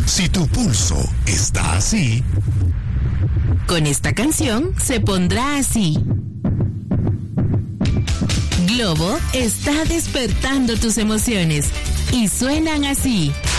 Si tu pulso está así, con esta canción se pondrá así. Globo está despertando tus emociones y suenan así.